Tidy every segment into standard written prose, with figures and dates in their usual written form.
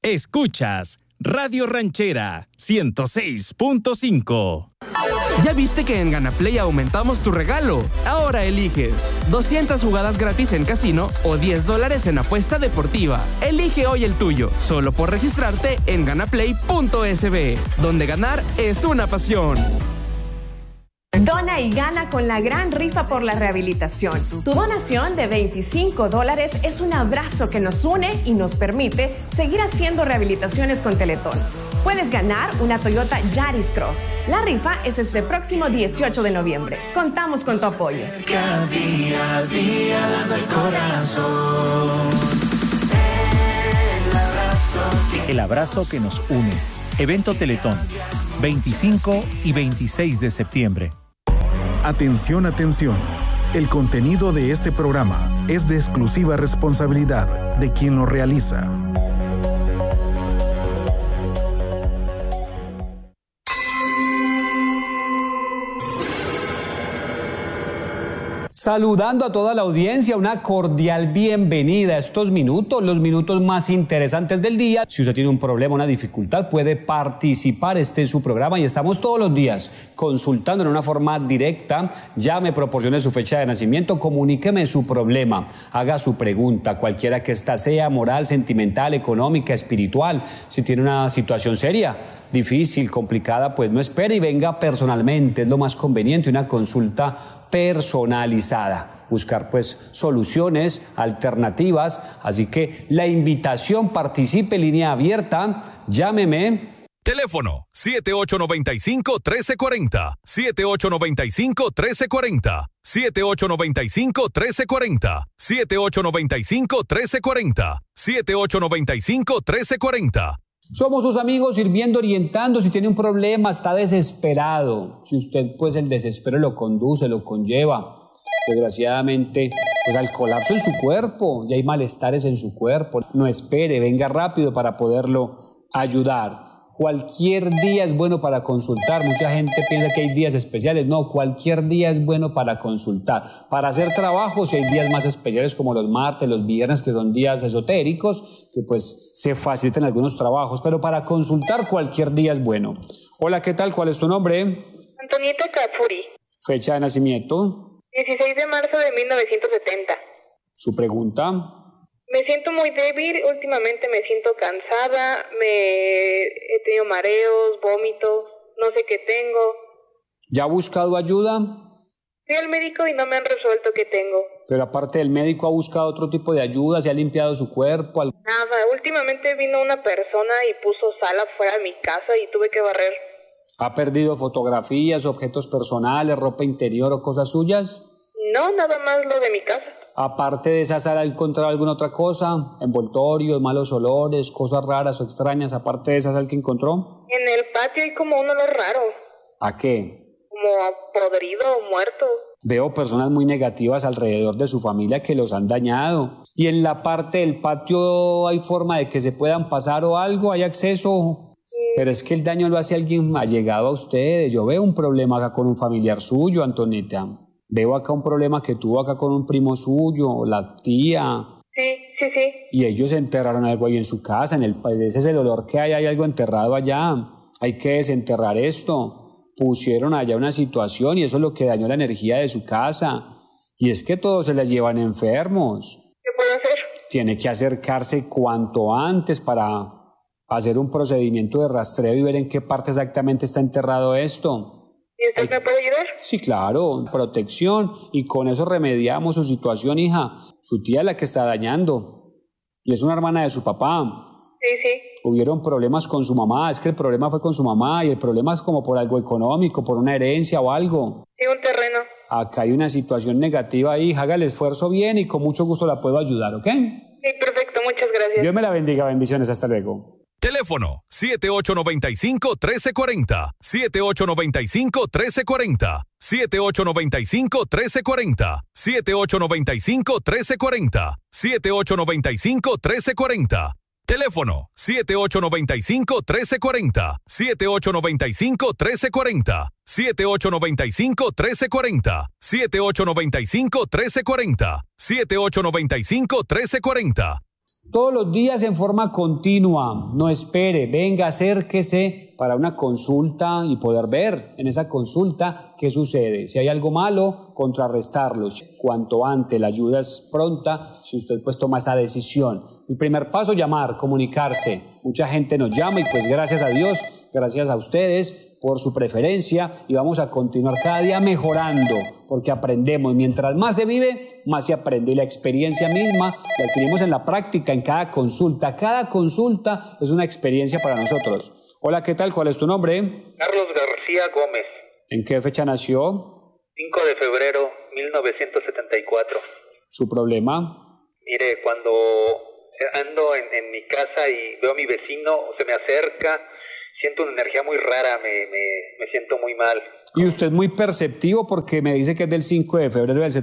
Escuchas Radio Ranchera 106.5. ¿Ya viste que en Ganaplay aumentamos tu regalo? Ahora eliges 200 jugadas gratis en casino o $10 en apuesta deportiva. Elige hoy el tuyo, solo por registrarte en ganaplay.sb, donde ganar es una pasión. Dona y gana con la gran rifa por la rehabilitación. Tu donación de $25 es un abrazo que nos une y nos permite seguir haciendo rehabilitaciones con Teletón. Puedes ganar una Toyota Yaris Cross. La rifa es este próximo 18 de noviembre. Contamos con tu apoyo. Día a día dando el corazón. El abrazo que nos une. Evento Teletón, 25 y 26 de septiembre. Atención, atención. El contenido de este programa es de exclusiva responsabilidad de quien lo realiza. Saludando a toda la audiencia, una cordial bienvenida a estos minutos, los minutos más interesantes del día. Si usted tiene un problema, una dificultad, puede participar. Este es su programa y estamos todos los días consultando en una forma directa. Llame, proporcione su fecha de nacimiento, comuníqueme su problema, haga su pregunta, cualquiera que ésta sea, moral, sentimental, económica, espiritual. Si tiene una situación seria, difícil, complicada, pues no espere y venga personalmente. Es lo más conveniente, una consulta personalizada, buscar pues soluciones, alternativas, así que la invitación, participe, línea abierta, llámeme. Teléfono 7895-1340, 7895-1340, 7895-1340, 7895-1340, 7895-1340. Somos sus amigos sirviendo, orientando. Si tiene un problema, está desesperado, si usted pues el desespero lo conduce, lo conlleva desgraciadamente pues al colapso en su cuerpo, ya hay malestares en su cuerpo, no espere, venga rápido para poderlo ayudar. Cualquier día es bueno para consultar. Mucha gente piensa que hay días especiales. No, cualquier día es bueno para consultar. Para hacer trabajos hay días más especiales como los martes, los viernes, que son días esotéricos, que pues se facilitan algunos trabajos. Pero para consultar cualquier día es bueno. Hola, ¿qué tal? ¿Cuál es tu nombre? Antonieta Cafuri. Fecha de nacimiento. 16 de marzo de 1970. Su pregunta. Me siento muy débil, últimamente me siento cansada, he tenido mareos, vómitos, no sé qué tengo. ¿Ya ha buscado ayuda? Fui al médico y no me han resuelto qué tengo. Pero aparte del médico, ¿ha buscado otro tipo de ayuda? ¿Se ha limpiado su cuerpo? Nada, últimamente vino una persona y puso sal afuera de mi casa y tuve que barrer. ¿Ha perdido fotografías, objetos personales, ropa interior o cosas suyas? No, nada más lo de mi casa. Aparte de esa sal, ¿ha encontrado alguna otra cosa? ¿Envoltorios, malos olores, cosas raras o extrañas, aparte de esa sal que encontró? En el patio hay como un olor raro. ¿A qué? Como a podrido o muerto. Veo personas muy negativas alrededor de su familia que los han dañado. ¿Y en la parte del patio hay forma de que se puedan pasar o algo? ¿Hay acceso? Pero es que el daño lo hace alguien allegado a ustedes. Yo veo un problema acá con un familiar suyo, Antonieta. Veo acá un problema que tuvo acá con un primo suyo, la tía. Sí. Y ellos enterraron algo ahí en su casa, ese es el olor que hay algo enterrado allá. Hay que desenterrar esto. Pusieron allá una situación y eso es lo que dañó la energía de su casa. Y es que todos se les llevan enfermos. ¿Qué puedo hacer? Tiene que acercarse cuanto antes para hacer un procedimiento de rastreo y ver en qué parte exactamente está enterrado esto. ¿Y usted me puede ayudar? Sí, claro, protección, y con eso remediamos su situación, hija. Su tía es la que está dañando, y es una hermana de su papá. Sí. Hubieron problemas con su mamá, es que el problema fue con su mamá, y el problema es como por algo económico, por una herencia o algo. Sí, un terreno. Acá hay una situación negativa, hija, haga el esfuerzo bien y con mucho gusto la puedo ayudar, ¿ok? Sí, perfecto, muchas gracias. Dios me la bendiga, bendiciones, hasta luego. Teléfono 7895-1340, 7895-1340, 7895-1340, 7895-1340, 7895-1340. Teléfono 7895-1340, 7895-1340, 7895-1340, 7895-1340, 7895-1340. Todos los días en forma continua, no espere, venga, acérquese para una consulta y poder ver en esa consulta qué sucede. Si hay algo malo, contrarrestarlo. Cuanto antes la ayuda es pronta, si usted pues toma esa decisión. El primer paso, llamar, comunicarse. Mucha gente nos llama y pues gracias a Dios, gracias a ustedes por su preferencia y vamos a continuar cada día mejorando porque aprendemos. Mientras más se vive, más se aprende y la experiencia misma la adquirimos en la práctica, en cada consulta. Cada consulta es una experiencia para nosotros. Hola, ¿qué tal? ¿Cuál es tu nombre? Carlos García Gómez. ¿En qué fecha nació? 5 de febrero 1974. ¿Su problema? Mire, cuando ando en mi casa y veo a mi vecino, se me acerca, siento una energía muy rara, me siento muy mal. Y usted es muy perceptivo porque me dice que es del 5 de febrero del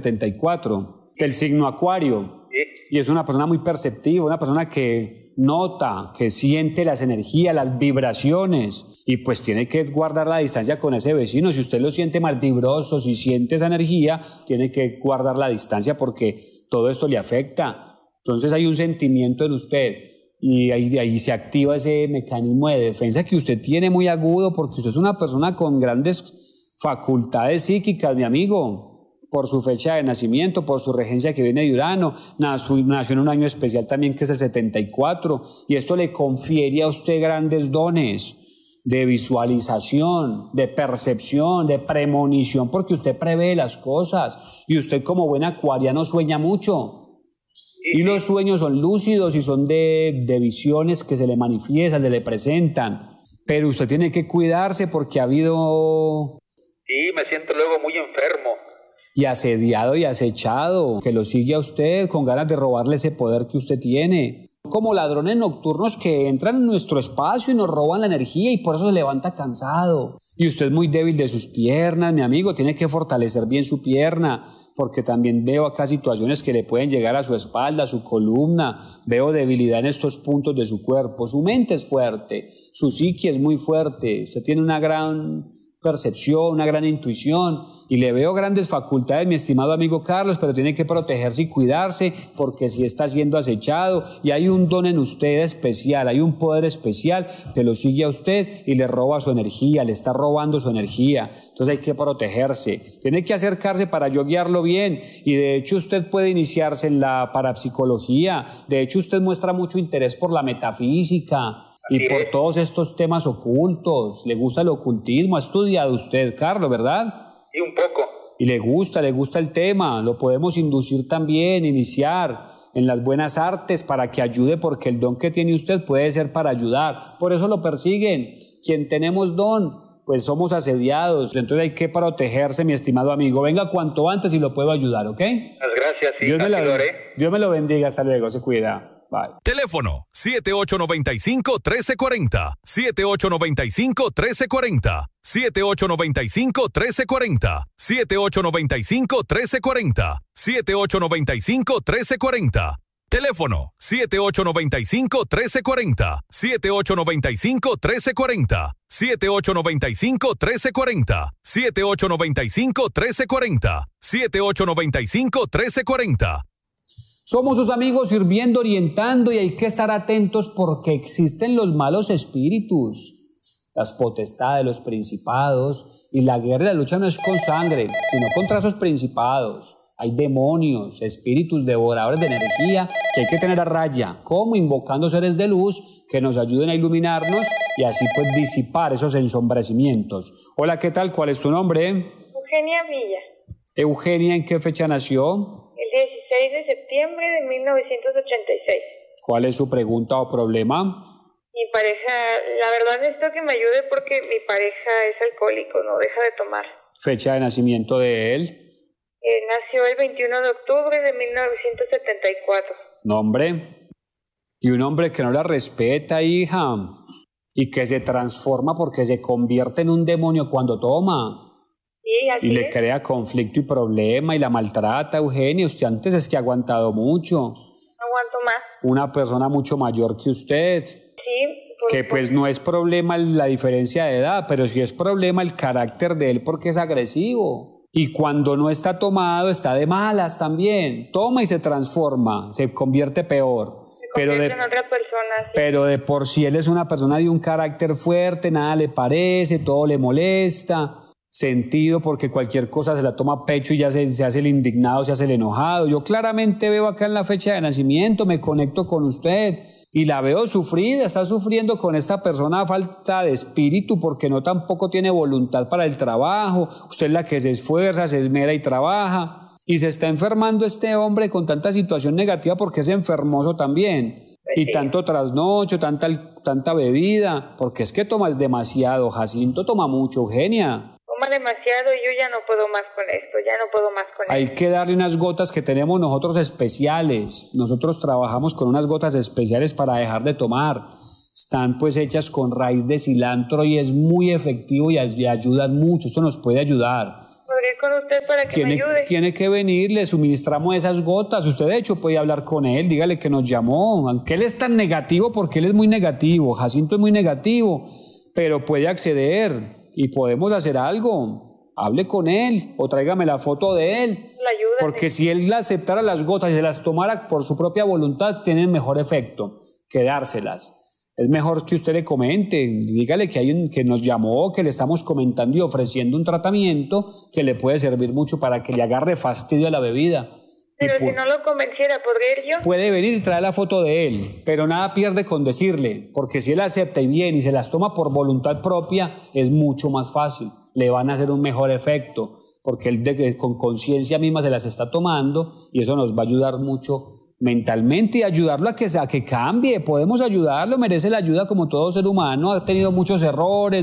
74, del signo Acuario. ¿Sí? Y es una persona muy perceptiva, una persona que nota, que siente las energías, las vibraciones, y pues tiene que guardar la distancia con ese vecino. Si usted lo siente mal vibroso, si siente esa energía, tiene que guardar la distancia porque todo esto le afecta. Entonces hay un sentimiento en usted y ahí se activa ese mecanismo de defensa que usted tiene muy agudo porque usted es una persona con grandes facultades psíquicas, mi amigo. Por su fecha de nacimiento, por su regencia que viene de Urano, nació en un año especial también que es el 74, y esto le confiere a usted grandes dones de visualización, de percepción, de premonición, porque usted prevé las cosas, y usted como buen acuariano sueña mucho, y los sueños son lúcidos y son de visiones que se le manifiestan, se le presentan, pero usted tiene que cuidarse porque ha habido... Sí, me siento luego muy enfermo. Y asediado y acechado, que lo sigue a usted con ganas de robarle ese poder que usted tiene. Como ladrones nocturnos que entran en nuestro espacio y nos roban la energía y por eso se levanta cansado. Y usted es muy débil de sus piernas, mi amigo, tiene que fortalecer bien su pierna, porque también veo acá situaciones que le pueden llegar a su espalda, a su columna, veo debilidad en estos puntos de su cuerpo. Su mente es fuerte, su psique es muy fuerte, usted tiene una gran percepción, una gran intuición y le veo grandes facultades, mi estimado amigo Carlos, pero tiene que protegerse y cuidarse porque si está siendo acechado y hay un don en usted especial, hay un poder especial que lo sigue a usted y le roba su energía, le está robando su energía, entonces hay que protegerse, tiene que acercarse para yo guiarlo bien y de hecho usted puede iniciarse en la parapsicología, de hecho usted muestra mucho interés por la metafísica y por todos estos temas ocultos. Le gusta el ocultismo, ha estudiado usted, Carlos, ¿verdad? Sí, un poco. Y le gusta el tema, lo podemos inducir también, iniciar en las buenas artes para que ayude, porque el don que tiene usted puede ser para ayudar. Por eso lo persiguen. Quien tenemos don, pues somos asediados. Entonces hay que protegerse, mi estimado amigo. Venga cuanto antes y lo puedo ayudar, ¿ok? Muchas gracias, sí, Dios me lo bendiga, hasta luego, se cuida. Bye. Teléfono 7895-1340, 7895-1340, 7895-1340, 7895-1340, 7895-1340. Teléfono 7895-1340, 7895-1340, 7895-1340, 7895-1340, 7895-1340. Somos sus amigos sirviendo, orientando y hay que estar atentos porque existen los malos espíritus, las potestades, los principados y la guerra y la lucha no es con sangre, sino contra esos principados. Hay demonios, espíritus devoradores de energía que hay que tener a raya, como invocando seres de luz que nos ayuden a iluminarnos y así pues disipar esos ensombrecimientos. Hola, ¿qué tal? ¿Cuál es tu nombre? Eugenia Villa. Eugenia, ¿en qué fecha nació? El 16 de septiembre de 1986. ¿Cuál es su pregunta o problema? Mi pareja, la verdad necesito que me ayude porque mi pareja es alcohólico, no deja de tomar. ¿Fecha de nacimiento de él? Nació el 21 de octubre de 1974. ¿Nombre? Y un hombre que no la respeta, hija, y que se transforma porque se convierte en un demonio cuando toma. Sí, así y le es. crea conflicto y problema y la maltrata, Eugenia. Usted antes es que ha aguantado mucho. No aguanto más. Una persona mucho mayor que usted. Sí. Que pues no es problema la diferencia de edad, pero sí es problema el carácter de él porque es agresivo. Y cuando no está tomado, está de malas también. Toma y se transforma, se convierte peor. convierte en otra persona. Sí. Pero de por sí él es una persona de un carácter fuerte, nada le parece, todo le molesta, sentido porque cualquier cosa se la toma a pecho y ya se hace el indignado, se hace el enojado. Yo claramente veo acá en la fecha de nacimiento, me conecto con usted y la veo sufrida, está sufriendo con esta persona falta de espíritu porque no tampoco tiene voluntad para el trabajo. Usted es la que se esfuerza, se esmera y trabaja. Y se está enfermando este hombre con tanta situación negativa porque es enfermoso también. Y tanto trasnocho, tanta bebida, porque es que tomas demasiado. Jacinto toma mucho, Eugenia. Toma demasiado y yo ya no puedo más con esto, ya no puedo más con esto. Hay que darle unas gotas que tenemos nosotros especiales. Nosotros trabajamos con unas gotas especiales para dejar de tomar. Están pues hechas con raíz de cilantro y es muy efectivo y ayudan mucho. Esto nos puede ayudar. ¿Podría ir con usted para que me ayude? Tiene que venir, le suministramos esas gotas. Usted de hecho puede hablar con él, dígale que nos llamó. Aunque él es tan negativo, porque él es muy negativo, Jacinto es muy negativo, pero puede acceder y podemos hacer algo. Hable con él o tráigame la foto de él. La ayuda. Porque si él aceptara las gotas y se las tomara por su propia voluntad, tienen mejor efecto que dárselas. Es mejor que usted le comente, dígale que nos llamó, que le estamos comentando y ofreciendo un tratamiento que le puede servir mucho para que le agarre fastidio a la bebida. Pero si no lo convenciera, ¿podría ir yo? Puede venir y traer la foto de él, pero nada pierde con decirle, porque si él acepta y viene y se las toma por voluntad propia, es mucho más fácil, le van a hacer un mejor efecto, porque él con conciencia misma se las está tomando y eso nos va a ayudar mucho mentalmente y ayudarlo a que cambie. Podemos ayudarlo, merece la ayuda como todo ser humano. Ha tenido muchos errores,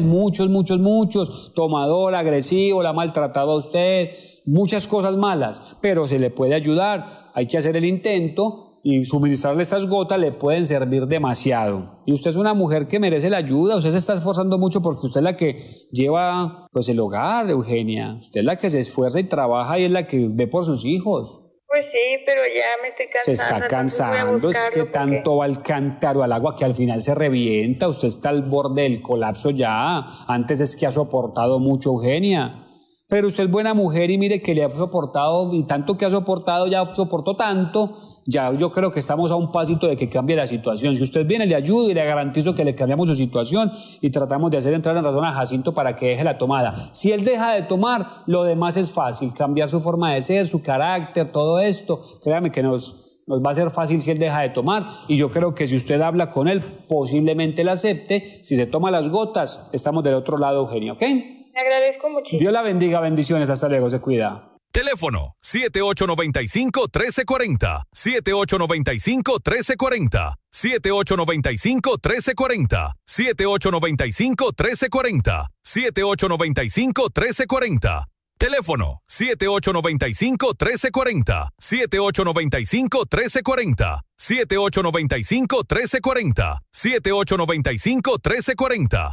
muchos, tomador, agresivo, la ha maltratado a usted, muchas cosas malas, pero se le puede ayudar. Hay que hacer el intento y suministrarle estas gotas le pueden servir demasiado. Y usted es una mujer que merece la ayuda, usted se está esforzando mucho porque usted es la que lleva pues el hogar, Eugenia. Usted es la que se esfuerza y trabaja y es la que ve por sus hijos. Pues sí, pero ya me estoy cansando. Se está cansando, es que tanto va al cántaro al agua que al final se revienta, usted está al borde del colapso ya, antes es que ha soportado mucho, Eugenia. Pero usted es buena mujer y mire que le ha soportado, y tanto que ha soportado, ya soportó tanto, ya yo creo que estamos a un pasito de que cambie la situación. Si usted viene, le ayudo y le garantizo que le cambiamos su situación y tratamos de hacer entrar en razón a Jacinto para que deje la tomada. Si él deja de tomar, lo demás es fácil, cambiar su forma de ser, su carácter, todo esto, créame que nos va a ser fácil si él deja de tomar, y yo creo que si usted habla con él, posiblemente él acepte. Si se toma las gotas, estamos del otro lado, Eugenia, ¿ok? Le agradezco muchísimo. Dios la bendiga, bendiciones, hasta luego, se cuida. Teléfono 7895-1340, 7895-1340, 7895-1340, 7895-1340, 7895-1340. Teléfono 7895-1340, 7895-1340, 7895-1340, 7895-1340,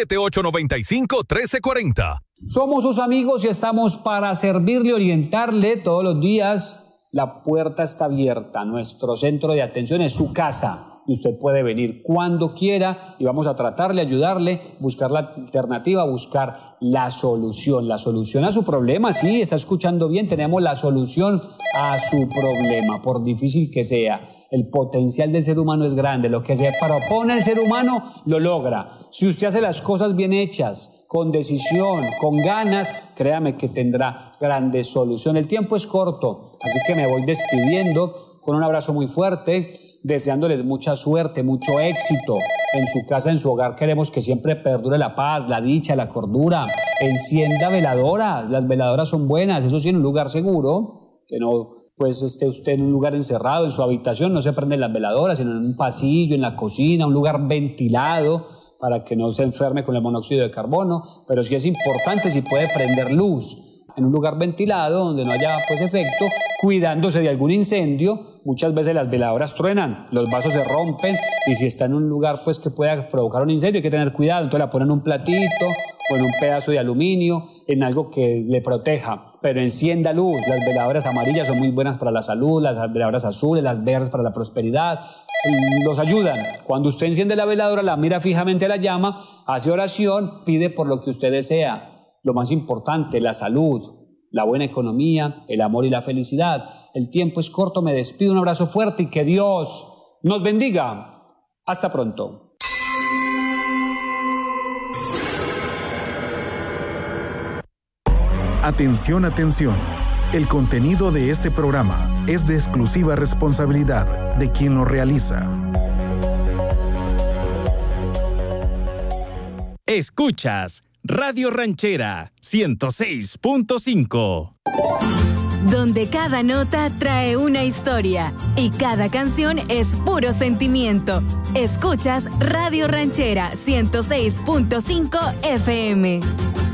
7895-1340. Somos sus amigos y estamos para servirle, orientarle todos los días. La puerta está abierta, nuestro centro de atención es su casa y usted puede venir cuando quiera y vamos a tratarle, ayudarle, buscar la alternativa, buscar la solución a su problema. Sí, está escuchando bien, tenemos la solución a su problema, por difícil que sea. El potencial del ser humano es grande, lo que se propone el ser humano lo logra. Si usted hace las cosas bien hechas, con decisión, con ganas, créame que tendrá grandes soluciones. El tiempo es corto, así que me voy despidiendo con un abrazo muy fuerte, deseándoles mucha suerte, mucho éxito en su casa, en su hogar. Queremos que siempre perdure la paz, la dicha, la cordura. Encienda veladoras, las veladoras son buenas, eso sí, en un lugar seguro, que no pues esté usted en un lugar encerrado, en su habitación, no se prenden las veladoras, sino en un pasillo, en la cocina, un lugar ventilado, para que no se enferme con el monóxido de carbono. Pero sí es importante si puede prender luz en un lugar ventilado donde no haya pues efecto, cuidándose de algún incendio. Muchas veces las veladoras truenan, los vasos se rompen y si está en un lugar pues que pueda provocar un incendio hay que tener cuidado. Entonces la ponen en un platito o en un pedazo de aluminio, en algo que le proteja, pero encienda luz. Las veladoras amarillas son muy buenas para la salud, las veladoras azules, las verdes para la prosperidad, los ayudan. Cuando usted enciende la veladora, la mira fijamente a la llama, hace oración, pide por lo que usted desea. Lo más importante, la salud, la buena economía, el amor y la felicidad. El tiempo es corto, me despido, un abrazo fuerte y que Dios nos bendiga. Hasta pronto. Atención, atención. El contenido de este programa es de exclusiva responsabilidad de quien lo realiza. Escuchas Radio Ranchera 106.5. Donde cada nota trae una historia y cada canción es puro sentimiento. Escuchas Radio Ranchera 106.5 FM.